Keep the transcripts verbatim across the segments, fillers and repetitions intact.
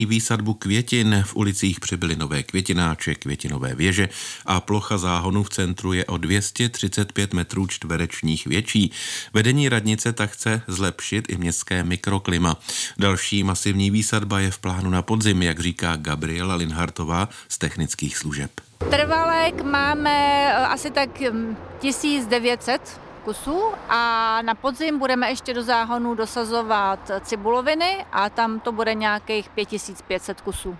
Výsadbu květin. V ulicích přibyly nové květináče, květinové věže a plocha záhonu v centru je o dvě stě třicet pět metrů čtverečních větší. Vedení radnice tak chce zlepšit i městské mikroklima. Další masivní výsadba je v plánu na podzim, jak říká Gabriela Linhartová z technických služeb. Trvalek máme asi tak tisíc devět set kusů a na podzim budeme ještě do záhonu dosazovat cibuloviny a tam to bude nějakých pět tisíc pět set kusů.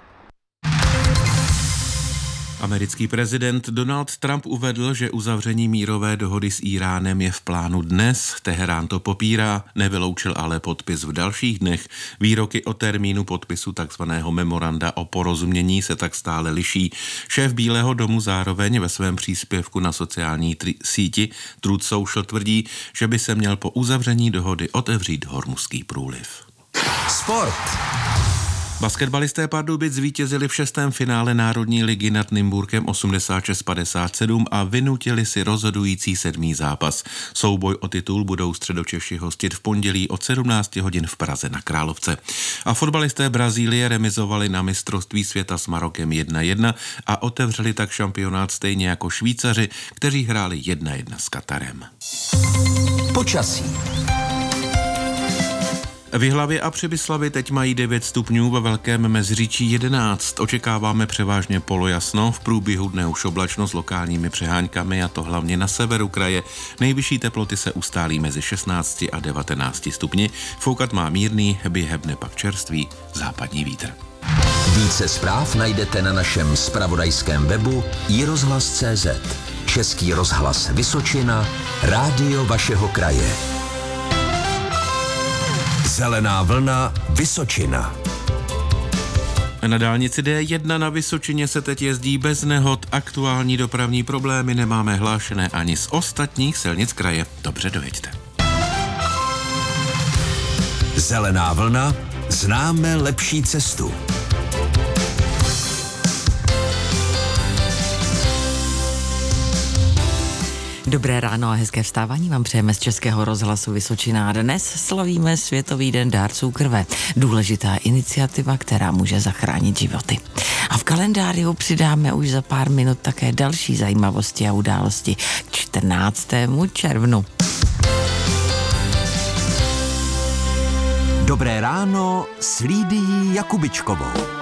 Americký prezident Donald Trump uvedl, že uzavření mírové dohody s Íránem je v plánu dnes. Teherán to popírá, nevyloučil ale podpis v dalších dnech. Výroky o termínu podpisu takzvaného memoranda o porozumění se tak stále liší. Šéf Bílého domu zároveň ve svém příspěvku na sociální tri- síti Truth Social tvrdí, že by se měl po uzavření dohody otevřít Hormuzský průliv. Sport. Basketbalisté Pardubic zvítězili v šestém finále Národní ligy nad Nymburkem osmdesát šest padesát sedm a vynutili si rozhodující sedmý zápas. Souboj o titul budou Středočeši hostit v pondělí od sedmnáct hodin v Praze na Královce. A fotbalisté Brazílie remizovali na mistrovství světa s Marokem jedna jedna a otevřeli tak šampionát stejně jako Švýcaři, kteří hráli jedna jedna s Katarem. Počasí. V Jihlavě a Přibyslavi teď mají devět stupňů, ve Velkém Meziříčí jedenáct. Očekáváme převážně polojasno, v průběhu dne už oblačno s lokálními přehánkami a to hlavně na severu kraje. Nejvyšší teploty se ustálí mezi šestnácti a devatenácti stupni. Foukat má mírný, během dne pak čerstvý západní vítr. Více zpráv najdete na našem zpravodajském webu i rozhlas tečka cé zet. Český rozhlas Vysočina, rádio vašeho kraje. Zelená vlna Vysočina. Na dálnici D jedna na Vysočině se teď jezdí bez nehod. Aktuální dopravní problémy nemáme hlášené ani z ostatních silnic kraje. Dobře, dojeďte. Zelená vlna. Známe lepší cestu. Dobré ráno a hezké vstávání vám přejeme z Českého rozhlasu Vysočina. Dnes slavíme Světový den dárců krve. Důležitá iniciativa, která může zachránit životy. A v kalendáriu přidáme už za pár minut také další zajímavosti a události k čtrnáctému červnu. Dobré ráno s Lídií Jakubičkovou.